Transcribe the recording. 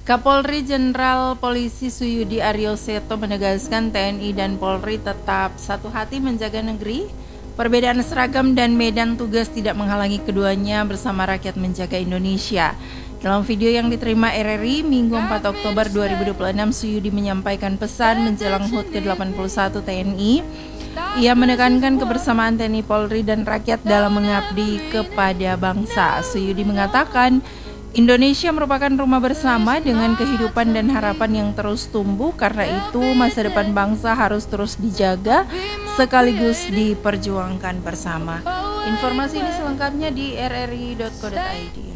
Kapolri Jenderal Polisi Suyudi Aryoseto menegaskan TNI dan Polri tetap satu hati menjaga negeri. Perbedaan seragam dan medan tugas tidak menghalangi keduanya bersama rakyat menjaga Indonesia. Dalam video yang diterima RRI Minggu 4 Oktober 2026, Suyudi menyampaikan pesan menjelang HUT ke-81 TNI. Ia menekankan kebersamaan TNI, Polri, dan rakyat dalam mengabdi kepada bangsa. Suyudi mengatakan, Indonesia merupakan rumah bersama dengan kehidupan dan harapan yang terus tumbuh. Karena itu, masa depan bangsa harus terus dijaga sekaligus diperjuangkan bersama. Informasi ini selengkapnya di rri.co.id.